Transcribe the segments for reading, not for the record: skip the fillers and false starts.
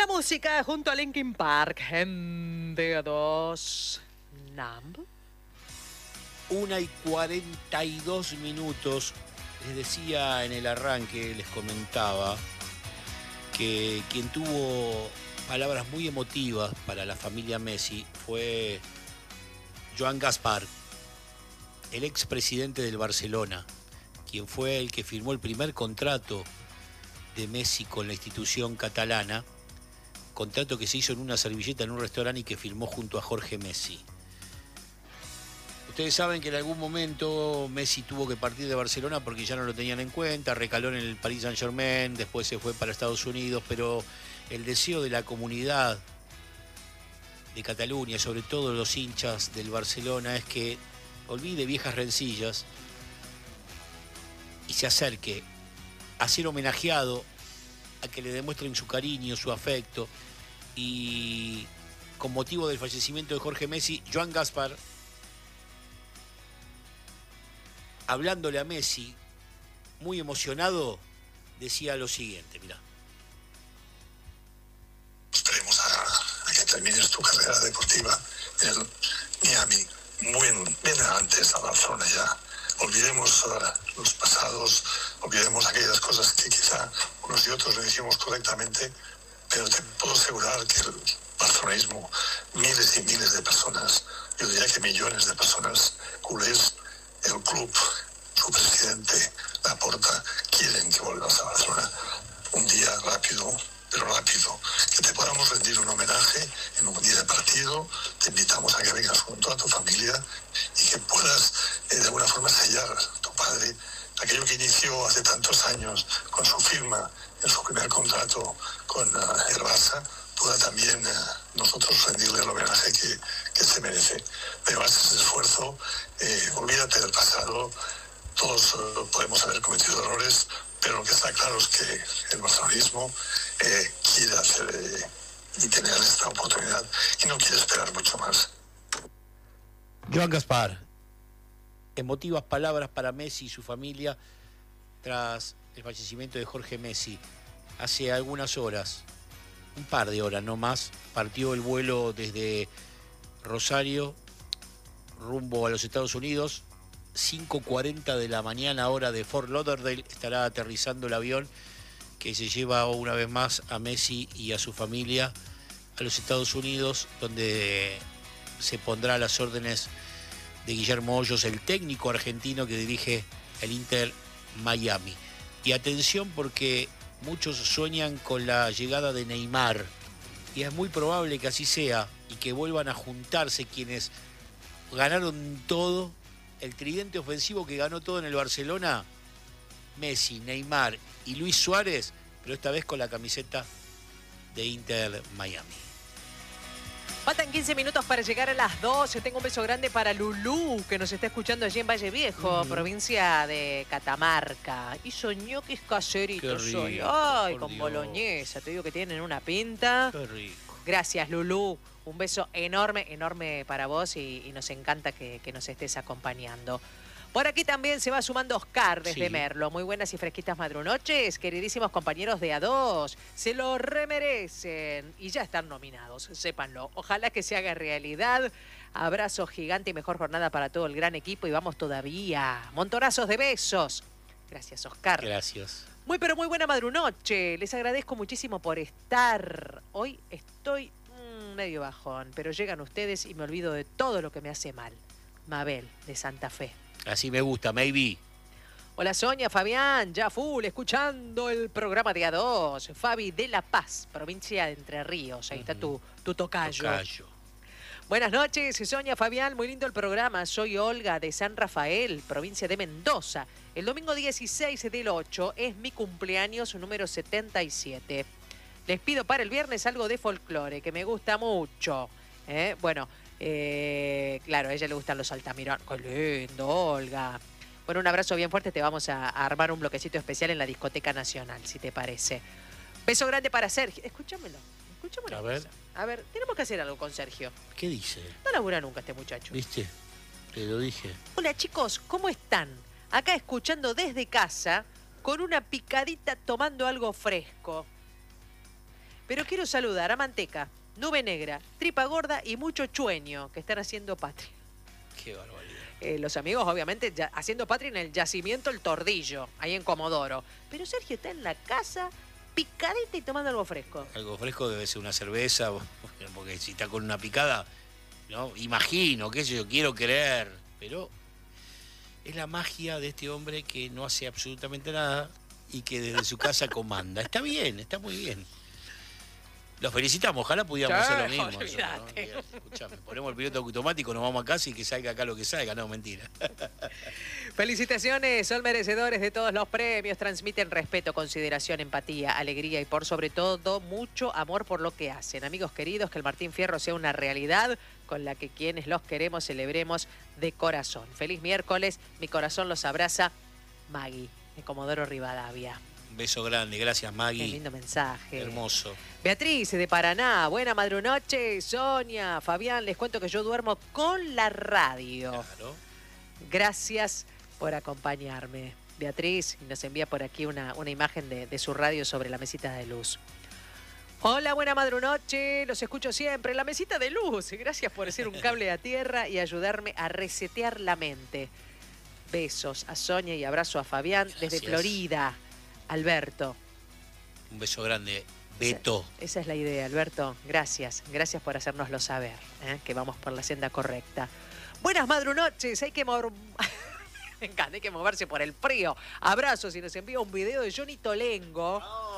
Buena música junto a Linkin Park en DA2 Numb. 1:42. Les decía en el arranque, les comentaba que quien tuvo palabras muy emotivas para la familia Messi fue Joan Gaspar, el expresidente del Barcelona, quien fue el que firmó el primer contrato de Messi con la institución catalana, contrato que se hizo en una servilleta en un restaurante y que firmó junto a Jorge Messi. Ustedes saben que en algún momento Messi tuvo que partir de Barcelona porque ya no lo tenían en cuenta, recaló en el Paris Saint-Germain, después se fue para Estados Unidos, pero el deseo de la comunidad de Cataluña, sobre todo los hinchas del Barcelona, es que olvide viejas rencillas y se acerque a ser homenajeado, a que le demuestren su cariño, su afecto. Y con motivo del fallecimiento de Jorge Messi, Joan Gaspar, hablándole a Messi, muy emocionado, decía lo siguiente, mirá. Esperemos a que termines tu carrera deportiva en Miami. Bien antes a Barcelona ya. Olvidemos los pasados, olvidemos aquellas cosas que quizá unos y otros no hicimos correctamente, pero te puedo asegurar que el barcelonismo, miles y miles de personas, yo diría que millones de personas culés, el club, su presidente, Laporta, quieren que vuelvas a Barcelona un día rápido, pero rápido, que te podamos rendir un homenaje en un día de partido. Te invitamos a que vengas junto a tu familia y que puedas de alguna forma sellar a tu padre aquello que inició hace tantos años con su firma en su primer contrato con el Barça, pueda también nosotros rendirle el homenaje que se merece. Pero haz ese esfuerzo, olvídate del pasado, todos podemos haber cometido errores, pero lo que está claro es que el barcelonismo quiere hacer y tener esta oportunidad y no quiere esperar mucho más. Joan Gaspar, emotivas palabras para Messi y su familia tras el fallecimiento de Jorge Messi. Hace algunas horas, un par de horas no más, partió el vuelo desde Rosario rumbo a los Estados Unidos. 5:40 de la mañana, hora de Fort Lauderdale, estará aterrizando el avión que se lleva una vez más a Messi y a su familia a los Estados Unidos, donde se pondrá a las órdenes de Guillermo Hoyos, el técnico argentino que dirige el Inter Miami. Y atención, porque muchos sueñan con la llegada de Neymar, y es muy probable que así sea, y que vuelvan a juntarse quienes ganaron todo, el tridente ofensivo que ganó todo en el Barcelona: Messi, Neymar y Luis Suárez, pero esta vez con la camiseta de Inter Miami. Faltan 15 minutos para llegar a las 12. Tengo un beso grande para Lulú, que nos está escuchando allí en Valle Viejo, provincia de Catamarca. Hizo ñoquis caseritos hoy. Ay, con boloñesa. Te digo que tienen una pinta. Qué rico. Gracias, Lulú. Un beso enorme, enorme para vos y nos encanta que nos estés acompañando. Por aquí también se va sumando Oscar desde Merlo. Muy buenas y fresquitas madrunoches, queridísimos compañeros de A2. Se lo remerecen y ya están nominados, sépanlo. Ojalá que se haga realidad. Abrazo gigante y mejor jornada para todo el gran equipo y vamos todavía. Montonazos de besos. Gracias, Oscar. Gracias. Muy pero muy buena madrunoche. Les agradezco muchísimo por estar. Hoy estoy medio bajón, pero llegan ustedes y me olvido de todo lo que me hace mal. Mabel, de Santa Fe. Así me gusta, maybe. Hola Sonia, Fabián, ya full, escuchando el programa de A2. Fabi de La Paz, provincia de Entre Ríos. Ahí está tu tocayo. Buenas noches, Sonia, Fabián, muy lindo el programa. Soy Olga de San Rafael, provincia de Mendoza. El domingo 16 del 8 es mi cumpleaños número 77. Les pido para el viernes algo de folclore, que me gusta mucho. Bueno, claro, a ella le gustan los Altamirón. ¡Qué lindo, Olga! Bueno, un abrazo bien fuerte. Te vamos a armar un bloquecito especial en la Discoteca Nacional, si te parece. Beso grande para Sergio. Escúchamelo. A ver. A ver, tenemos que hacer algo con Sergio. ¿Qué dice? No labura nunca este muchacho. ¿Viste? Te lo dije. Hola, chicos, ¿cómo están? Acá escuchando desde casa, con una picadita tomando algo fresco. Pero quiero saludar a Manteca, Nube Negra, Tripa Gorda y Mucho Chueño, que están haciendo patria. Qué barbaridad. Los amigos, obviamente, haciendo patria en el yacimiento El Tordillo, ahí en Comodoro. Pero Sergio está en la casa, picadita y tomando algo fresco. Algo fresco debe ser una cerveza, porque si está con una picada, ¿no? Imagino, qué sé yo, quiero creer, pero es la magia de este hombre que no hace absolutamente nada y que desde su casa comanda. Está bien, está muy bien. Los felicitamos, ojalá pudiéramos hacer lo mismo. Olvídate. ¿No? Escuchame, ponemos el piloto automático, nos vamos a casa y que salga acá lo que salga, no, mentira. Felicitaciones, son merecedores de todos los premios, transmiten respeto, consideración, empatía, alegría y por sobre todo mucho amor por lo que hacen. Amigos queridos, que el Martín Fierro sea una realidad con la que quienes los queremos celebremos de corazón. Feliz miércoles, mi corazón los abraza, Maggie, de Comodoro Rivadavia. Un beso grande, gracias Maggie. Qué lindo mensaje. Hermoso. Beatriz, de Paraná, buena madrunoche. Sonia, Fabián, les cuento que yo duermo con la radio. Claro. Gracias por acompañarme. Beatriz nos envía por aquí una imagen de su radio sobre la mesita de luz. Hola, buena madrunoche, los escucho siempre. La mesita de luz, gracias por hacer un cable a tierra y ayudarme a resetear la mente. Besos a Sonia y abrazo a Fabián desde Florida. Alberto. Un beso grande, Beto. Esa es la idea, Alberto. Gracias. Gracias por hacérnoslo saber, que vamos por la senda correcta. Buenas madrunoches. Hay que mover... Me encanta, hay que moverse por el frío. Abrazos y nos envía un video de Johnny Tolengo.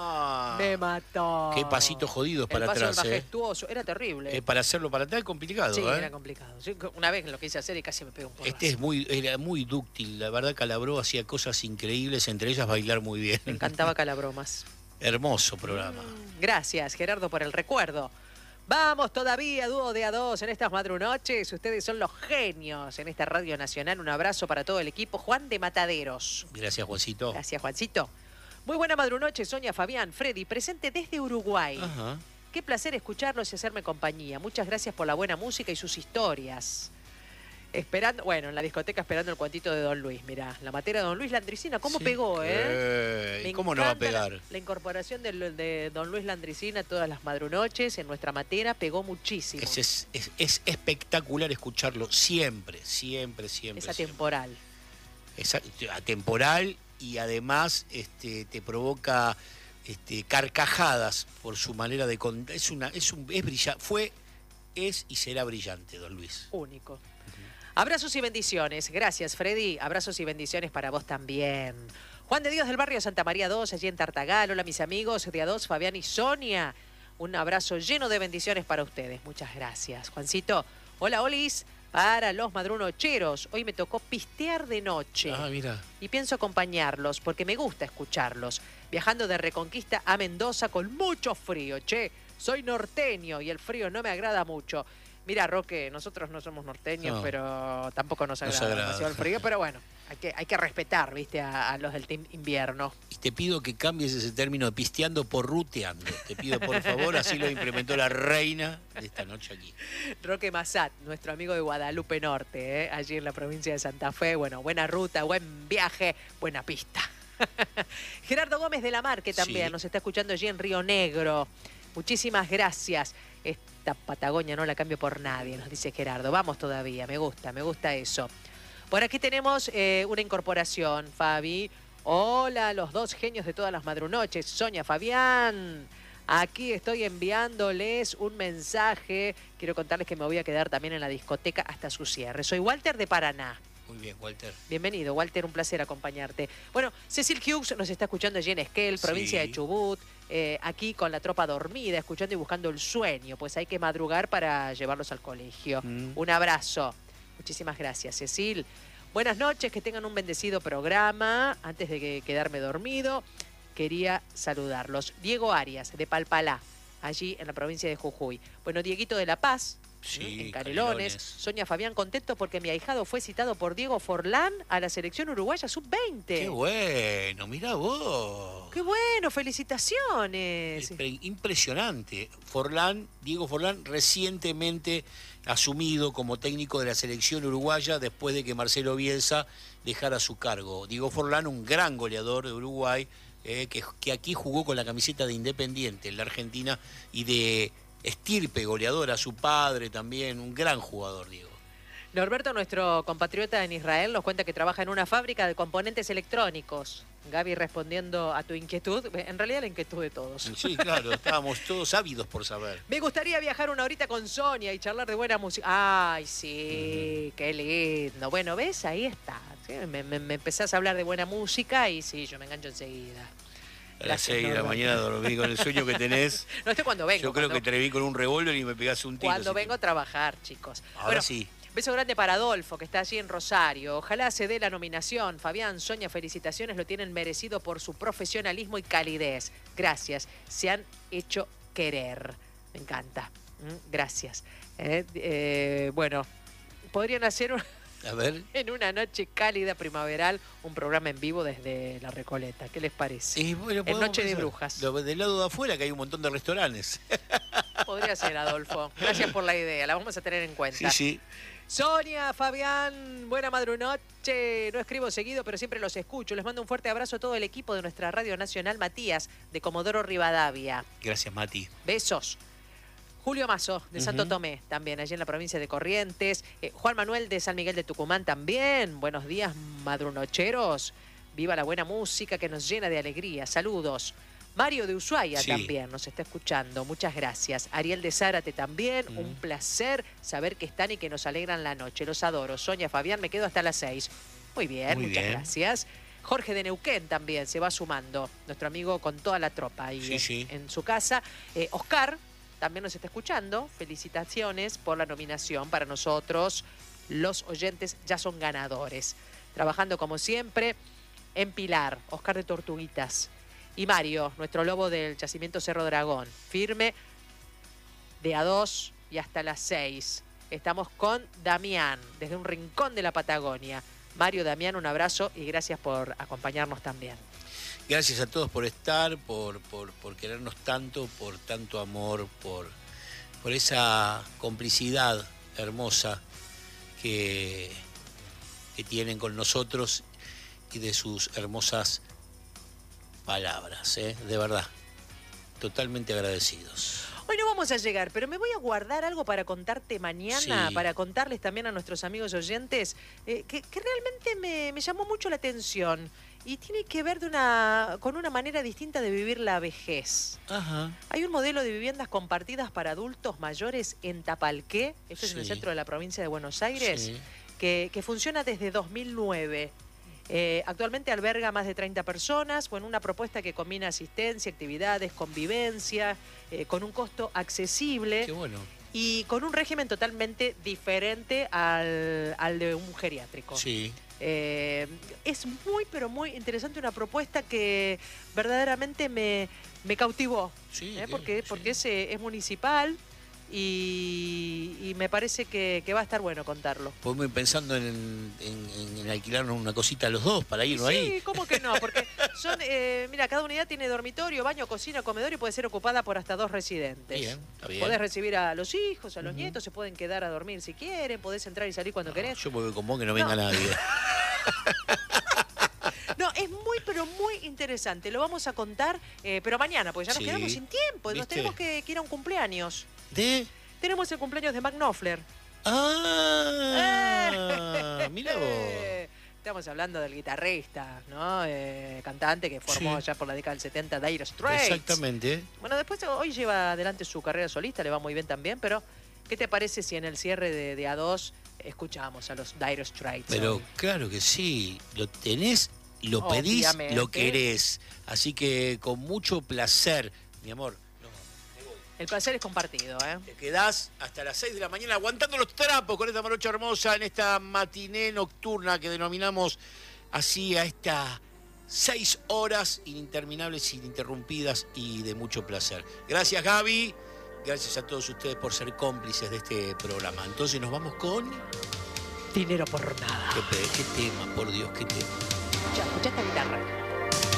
Me mató. Qué pasitos jodidos para el paso atrás. majestuoso. Era terrible. Para hacerlo para atrás es complicado. Sí, era complicado. Yo una vez lo quise hacer y casi me pegó un poco. Era muy dúctil. La verdad, Calabró hacía cosas increíbles, entre ellas bailar muy bien. Me encantaba Calabromas. Hermoso programa. Gracias, Gerardo, por el recuerdo. Vamos todavía, dúo de A2 en estas madrunoches. Ustedes son los genios en esta Radio Nacional. Un abrazo para todo el equipo. Juan de Mataderos. Gracias, Juancito. Gracias, Juancito. Muy buena madrunoche, Sonia, Fabián, Freddy, presente desde Uruguay. Ajá. Qué placer escucharlos y hacerme compañía. Muchas gracias por la buena música y sus historias. Esperando, bueno, en la discoteca esperando el cuentito de Don Luis. Mirá, la matera de Don Luis Landricina, ¿cómo Sí, pegó, Me ¿cómo no va a pegar? La incorporación de Don Luis Landricina todas las madrunoches en nuestra matera pegó muchísimo. Es espectacular escucharlo siempre. Es atemporal. Es atemporal y además te provoca carcajadas por su manera de contar. Es brillante, es y será brillante, Don Luis. Único. Abrazos y bendiciones. Gracias, Freddy. Abrazos y bendiciones para vos también. Juan de Dios del barrio Santa María 2, allí en Tartagal. Hola, mis amigos de A2, Fabián y Sonia. Un abrazo lleno de bendiciones para ustedes. Muchas gracias. Juancito, hola, Olis. Para los madrunocheros. Hoy me tocó pistear de noche. Ah, mira. Y pienso acompañarlos porque me gusta escucharlos. Viajando de Reconquista a Mendoza con mucho frío. Che, soy norteño y el frío no me agrada mucho. Mira, Roque, nosotros no somos norteños, pero tampoco nos agrada demasiado el frío. Pero bueno, hay que respetar, ¿viste? A los del Team Invierno. Y te pido que cambies ese término de pisteando por ruteando. Te pido, por favor, así lo implementó la reina de esta noche aquí. Roque Massat, nuestro amigo de Guadalupe Norte, allí en la provincia de Santa Fe. Bueno, buena ruta, buen viaje, buena pista. Gerardo Gómez de la Mar, que también nos está escuchando allí en Río Negro. Muchísimas gracias. Esta Patagonia no la cambio por nadie, nos dice Gerardo. Vamos todavía, me gusta eso. Por aquí tenemos una incorporación, Fabi. Hola, los dos genios de todas las madrunoches. Sonia, Fabián. Aquí estoy enviándoles un mensaje. Quiero contarles que me voy a quedar también en la discoteca hasta su cierre. Soy Walter de Paraná. Muy bien, Walter. Bienvenido, Walter, un placer acompañarte. Bueno, Cecil Hughes nos está escuchando allí en Esquel, provincia de Chubut, aquí con la tropa dormida, escuchando y buscando el sueño, pues hay que madrugar para llevarlos al colegio. Un abrazo. Muchísimas gracias, Cecil. Buenas noches, que tengan un bendecido programa. Antes de quedarme dormido, quería saludarlos. Diego Arias, de Palpalá, allí en la provincia de Jujuy. Bueno, Dieguito de La Paz, en Canelones. Sonia, Fabián, contento porque mi ahijado fue citado por Diego Forlán a la selección uruguaya sub-20. ¡Qué bueno! Mirá vos. ¡Qué bueno! ¡Felicitaciones! Impresionante. Diego Forlán, recientemente asumido como técnico de la selección uruguaya después de que Marcelo Bielsa dejara su cargo. Diego Forlán, un gran goleador de Uruguay, que aquí jugó con la camiseta de Independiente en la Argentina y de estirpe goleadora, su padre también, un gran jugador, Diego. Norberto, nuestro compatriota en Israel, nos cuenta que trabaja en una fábrica de componentes electrónicos. Gaby, respondiendo a tu inquietud, en realidad la inquietud de todos. Sí, claro, estábamos todos ávidos por saber. Me gustaría viajar una horita con Sonia y charlar de buena música. Ay, sí, qué lindo. Bueno, ¿ves? Ahí está. ¿Sí? Me empezás a hablar de buena música y sí, yo me engancho enseguida. A las 6 de la mañana dormí con el sueño que tenés. No sé cuándo vengo. Yo creo que te vi con un revólver y me pegás un tiro. Cuando vengo a trabajar, chicos. Ahora bueno, sí. Beso grande para Adolfo, que está allí en Rosario. Ojalá se dé la nominación. Fabián, Sonia, felicitaciones, lo tienen merecido por su profesionalismo y calidez. Gracias, se han hecho querer. Me encanta. Gracias. Bueno, podrían hacer A ver. en una noche cálida primaveral un programa en vivo desde La Recoleta. ¿Qué les parece? Bueno, en Noche de Brujas. Del lado de afuera, que hay un montón de restaurantes. Podría ser, Adolfo. Gracias por la idea, la vamos a tener en cuenta. Sí. Sonia, Fabián, buena madrunoche. No escribo seguido, pero siempre los escucho. Les mando un fuerte abrazo a todo el equipo de nuestra Radio Nacional, Matías, de Comodoro Rivadavia. Gracias, Mati. Besos. Julio Mazo, de Santo Tomé, también, allí en la provincia de Corrientes. Juan Manuel, de San Miguel de Tucumán, también. Buenos días, madrunocheros. Viva la buena música que nos llena de alegría. Saludos. Mario de Ushuaia también nos está escuchando. Muchas gracias. Ariel de Zárate también. Un placer saber que están y que nos alegran la noche. Los adoro. Sonia, Fabián, me quedo hasta las 6. Muy bien, muchas gracias. Jorge de Neuquén también se va sumando. Nuestro amigo con toda la tropa ahí en su casa. Oscar también nos está escuchando. Felicitaciones por la nominación. Para nosotros, los oyentes ya son ganadores. Trabajando como siempre en Pilar. Oscar de Tortuguitas. Y Mario, nuestro lobo del Yacimiento Cerro Dragón, firme de A2 y hasta las 6. Estamos con Damián, desde un rincón de la Patagonia. Mario, Damián, un abrazo y gracias por acompañarnos también. Gracias a todos por estar, por querernos tanto, por tanto amor, por esa complicidad hermosa que tienen con nosotros y de sus hermosas palabras, de verdad, totalmente agradecidos. Hoy no vamos a llegar, pero me voy a guardar algo para contarte mañana, para contarles también a nuestros amigos oyentes, que realmente me llamó mucho la atención y tiene que ver con una manera distinta de vivir la vejez. Ajá. Hay un modelo de viviendas compartidas para adultos mayores en Tapalqué, esto es en el centro de la provincia de Buenos Aires, que funciona desde 2009. Actualmente alberga más de 30 personas, con una propuesta que combina asistencia, actividades, convivencia, con un costo accesible. Qué bueno. Y con un régimen totalmente diferente al de un geriátrico. Sí. Es muy, pero muy interesante, una propuesta que verdaderamente me cautivó. Sí, porque es municipal. Y me parece que va a estar bueno contarlo. Podemos ir pensando en alquilarnos una cosita a los dos para irnos ahí. Sí, ¿cómo que no? Porque son, mira, cada unidad tiene dormitorio, baño, cocina, comedor y puede ser ocupada por hasta 2 residentes. Bien, está bien. Podés recibir a los hijos, a los nietos, se pueden quedar a dormir si quieren, podés entrar y salir cuando querés. Yo me voy con vos que no venga nadie. No, es muy, pero muy interesante. Lo vamos a contar, pero mañana, porque ya nos quedamos sin tiempo. ¿Viste? Nos tenemos que ir a un cumpleaños. Tenemos el cumpleaños de Mac Knopfler. Mira vos. Estamos hablando del guitarrista, ¿no? Cantante que formó ya por la década del 70 Dire Straits. Exactamente. Bueno, después hoy lleva adelante su carrera solista, le va muy bien también, pero ¿qué te parece si en el cierre de A2 escuchamos a los Dire Straits? Pero hoy? claro que sí, lo tenés, lo pedís, Obviamente. lo querés. Así que con mucho placer, mi amor. El placer es compartido, ¿eh? Te quedás hasta las 6 de la mañana aguantando los trapos con esta morocha hermosa en esta matiné nocturna que denominamos así a estas 6 horas interminables, ininterrumpidas y de mucho placer. Gracias, Gaby. Gracias a todos ustedes por ser cómplices de este programa. Entonces nos vamos con... Dinero por nada. ¿Qué tema? Por Dios, qué tema. Escucha esta guitarra.